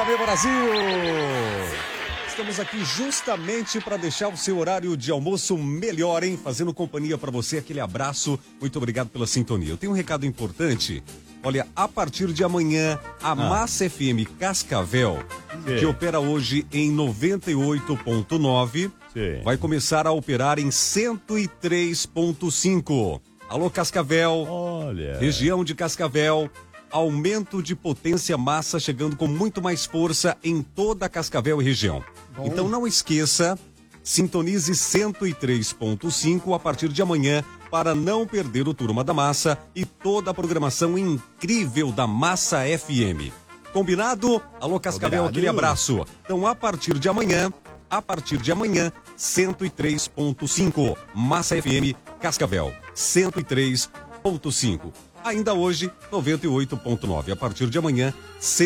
Bora, meu Brasil! Estamos aqui justamente para deixar o seu horário de almoço melhor, hein? Fazendo companhia para você, aquele abraço. Muito obrigado pela sintonia. Eu tenho um recado importante. Olha, a partir de amanhã, a Massa FM Cascavel, que opera hoje em 98.9, vai começar a operar em 103.5. Alô, Cascavel. Olha. Região de Cascavel. Aumento de potência massa chegando com muito mais força em toda a Cascavel e região. Bom. Então não esqueça, sintonize 103.5 a partir de amanhã para não perder o Turma da Massa e toda a programação incrível da Massa FM. Combinado? Alô, Cascavel, aquele abraço. Então a partir de amanhã, 103.5, Massa FM Cascavel, 103.5. Ainda hoje, 98.9. A partir de amanhã,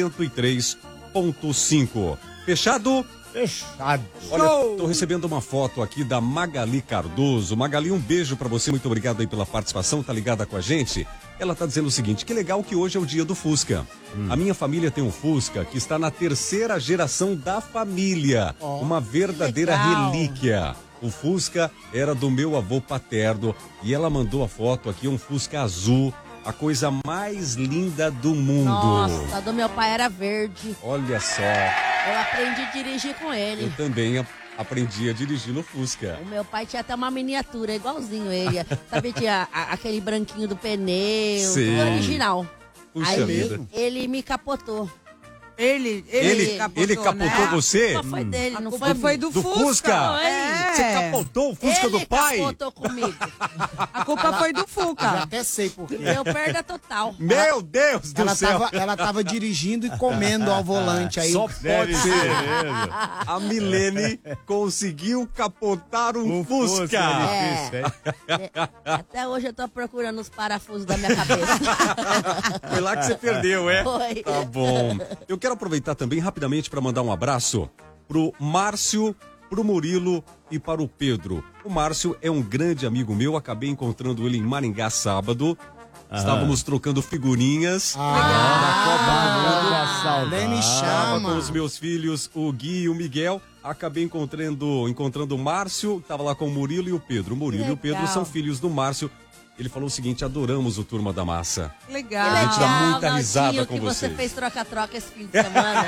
103.5. Fechado? Fechado. Olha, tô recebendo uma foto aqui da Magali Cardoso. Magali, um beijo pra você. Muito obrigado aí pela participação. Tá ligada com a gente? Ela tá dizendo o seguinte, que legal que hoje é o dia do Fusca. A minha família tem um Fusca que está na terceira geração da família. Uma verdadeira relíquia. O Fusca era do meu avô paterno e ela mandou a foto aqui, um Fusca azul. A coisa mais linda do mundo. Nossa, do meu pai era verde. Olha só. Eu aprendi a dirigir com ele. Eu também aprendi a dirigir no Fusca. O meu pai tinha até uma miniatura, igualzinho ele. Sabe, tinha aquele branquinho do pneu, tudo original. Puxa Aí vida. Ele me capotou. Ele capotou né? você? A culpa foi dele, não Foi, foi do Fusca. Você capotou o Fusca do pai? Ele capotou comigo. A culpa foi do Fuca. Já até sei por quê. Deu perda total. Meu Deus do céu. Ela tava dirigindo e comendo ao volante. Aí Só pode ser. A Milene conseguiu capotar um Fusca. Até hoje eu tô procurando os parafusos da minha cabeça. Foi lá que você perdeu, é? Foi. Tá bom. Eu quero aproveitar também rapidamente para mandar um abraço pro Márcio, pro Murilo e para o Pedro. O Márcio é um grande amigo meu, acabei encontrando ele em Maringá sábado. Estávamos trocando figurinhas na Copa do Mundo. Nem me chama. Com os meus filhos, o Gui e o Miguel. Acabei encontrando o Márcio, estava lá com o Murilo e o Pedro. O Murilo e o Pedro são filhos do Márcio. Ele falou o seguinte, adoramos o Turma da Massa. Legal. A gente dá muita risada com que vocês. você fez troca-troca esse fim de semana.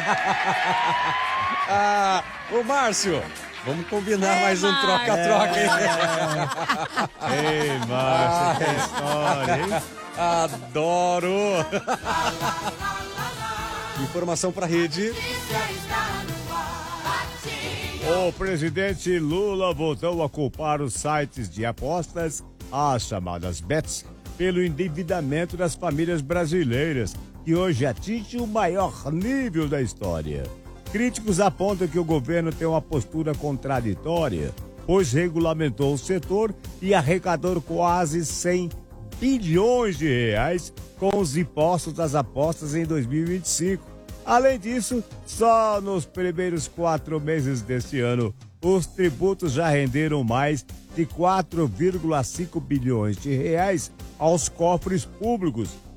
Ô Márcio, vamos combinar mais um troca-troca, hein? Ei, Márcio, que história, hein? Adoro! Informação pra rede. O presidente Lula voltou a culpar os sites de apostas, as chamadas bets, pelo endividamento das famílias brasileiras, que hoje atinge o maior nível da história. Críticos apontam que o governo tem uma postura contraditória, pois regulamentou o setor e arrecadou quase 100 bilhões de reais com os impostos das apostas em 2025. Além disso, só nos primeiros 4 meses deste ano, os tributos já renderam mais de 4,5 bilhões de reais aos cofres públicos,